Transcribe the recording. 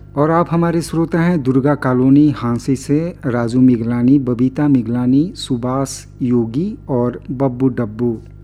और आप हमारे श्रोता हैं दुर्गा कॉलोनी हांसी से राजू मिगलानी, बबीता मिगलानी, सुभाष योगी और बब्बू डब्बू।